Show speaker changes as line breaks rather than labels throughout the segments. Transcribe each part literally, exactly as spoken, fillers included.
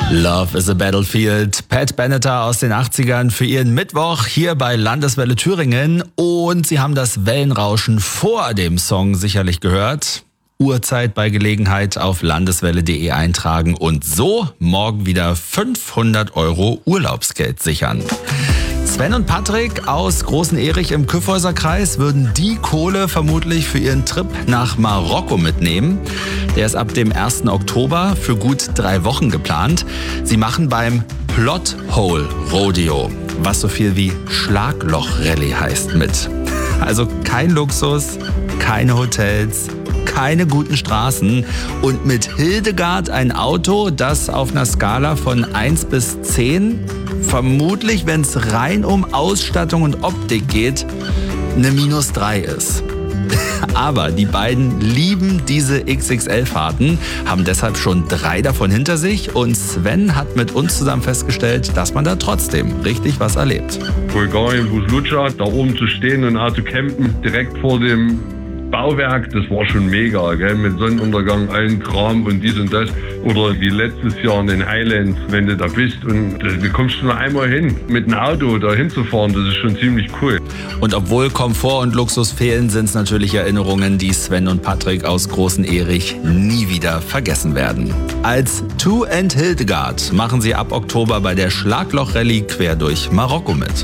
Love is a Battlefield. Pat Benatar aus den achtzigern für ihren Mittwoch hier bei Landeswelle Thüringen. Und Sie haben das Wellenrauschen vor dem Song sicherlich gehört. Uhrzeit bei Gelegenheit auf landeswelle punkt de eintragen und so morgen wieder fünfhundert Euro Urlaubsgeld sichern. Sven und Patrick aus Großen Erich im Kyffhäuser Kreis würden die Kohle vermutlich für ihren Trip nach Marokko mitnehmen. Der ist ab dem ersten Oktober für gut drei Wochen geplant. Sie machen beim Plot Hole Rodeo, was so viel wie Schlagloch-Rallye heißt, mit. Also kein Luxus, keine Hotels, keine guten Straßen und mit Hildegard ein Auto, das auf einer Skala von eins bis zehn vermutlich, wenn es rein um Ausstattung und Optik geht, eine minus drei ist. Aber die beiden lieben diese X X L-Fahrten, haben deshalb schon drei davon hinter sich und Sven hat mit uns zusammen festgestellt, dass man da trotzdem richtig was erlebt.
Bulgarien, Bus-Lutscha, da oben zu stehen und auch zu campen, direkt vor dem Bauwerk, das war schon mega, gell? Mit Sonnenuntergang, allen Kram und dies und das. Oder wie letztes Jahr in den Highlands, wenn du da bist und du kommst nur einmal hin, mit einem Auto da hinzufahren, das ist schon ziemlich cool.
Und obwohl Komfort und Luxus fehlen, sind es natürlich Erinnerungen, die Sven und Patrick aus Großen Erich nie wieder vergessen werden. Als Two and Hildegard machen sie ab Oktober bei der Schlagloch-Rallye quer durch Marokko mit.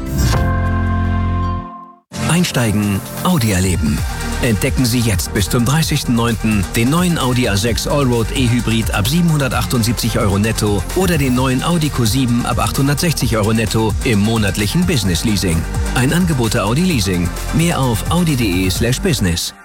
Einsteigen, Audi erleben. Entdecken Sie jetzt bis zum dreißigsten neunten den neuen Audi A sechs Allroad E-Hybrid ab siebenhundertachtundsiebzig Euro netto oder den neuen Audi Q sieben ab achthundertsechzig Euro netto im monatlichen Business Leasing. Ein Angebot der Audi Leasing. Mehr auf audi punkt de slash business.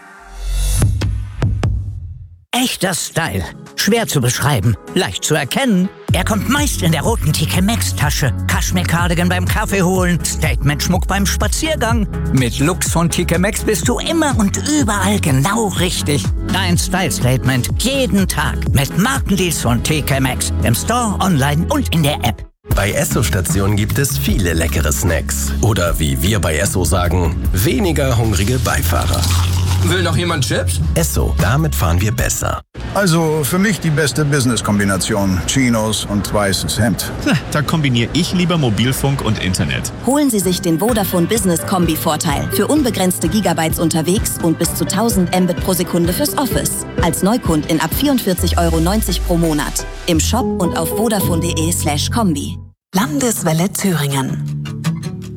Echter Style. Schwer zu beschreiben, leicht zu erkennen. Er kommt meist in der roten T K Maxx-Tasche, Kaschmir-Cardigan beim Kaffee holen, Statement-Schmuck beim Spaziergang. Mit Looks von T K Maxx bist du immer und überall genau richtig. Dein Style-Statement jeden Tag mit Markendeals von T K Maxx im Store, online und in der App.
Bei Esso-Stationen gibt es viele leckere Snacks. Oder wie wir bei Esso sagen, weniger hungrige Beifahrer.
Will noch jemand Chips?
Esso, damit fahren wir besser.
Also für mich die beste Business-Kombination. Chinos und weißes Hemd.
Da kombiniere ich lieber Mobilfunk und Internet.
Holen Sie sich den Vodafone Business Kombi-Vorteil. Für unbegrenzte Gigabytes unterwegs und bis zu tausend Mbit pro Sekunde fürs Office. Als Neukundin ab vierundvierzig Euro neunzig pro Monat. Im Shop und auf vodafone punkt de slash kombi.
Landeswelle Thüringen.